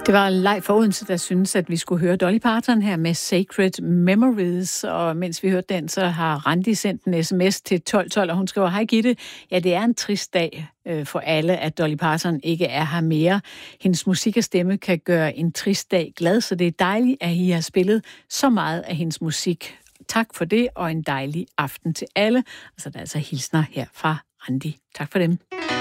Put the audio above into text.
Det var Leif fra Odense, der synes, at vi skulle høre Dolly Parton her med Sacred Memories. Og mens vi hørte den, så har Randi sendt en sms til 1212, og hun skriver, hej Gitte, ja, det er en trist dag for alle, at Dolly Parton ikke er her mere. Hendes musik og stemme kan gøre en trist dag glad, så det er dejligt, at I har spillet så meget af hendes musik. Tak for det, og en dejlig aften til alle. Og så er der altså hilsner her fra Randi. Tak for dem.